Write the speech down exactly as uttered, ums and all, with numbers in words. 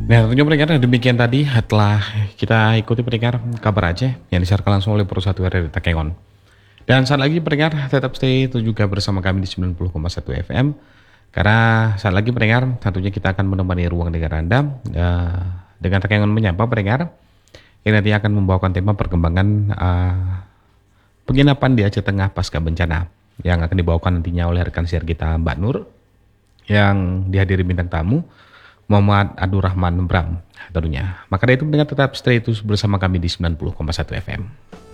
Nah, tentunya pendengar demikian tadi telah kita ikuti pendengar kabar Aceh yang disiarkan langsung oleh Perusahaan R R I Takengon. Dan saat lagi pendengar tetap stay itu juga bersama kami di sembilan puluh koma satu F M. Karena saat lagi pendengar tentunya kita akan menemani ruang dengar Anda uh, dengan Takengon menyapa pendengar yang nanti akan membawakan tema perkembangan uh, penginapan di Aceh Tengah pasca bencana yang akan dibawakan nantinya oleh rekan siar kita Mbak Nur yang dihadiri bintang tamu Muhammad Abdurrahman Bram tentunya. Maka dari itu pendengar tetap stay itu bersama kami di sembilan puluh koma satu F M.